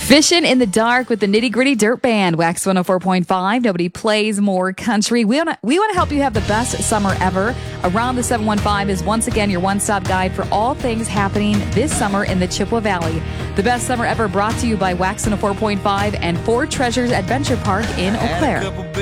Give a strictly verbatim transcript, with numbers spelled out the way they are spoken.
Fishing in the dark with the Nitty Gritty Dirt Band, Wax one oh four point five. Nobody plays more country. We want to we want to help you have the best summer ever. Around the seven one five is once again your one-stop guide for all things happening this summer in the Chippewa Valley. The best summer ever brought to you by Wax one oh four point five and Four Treasures Adventure Park in Eau Claire.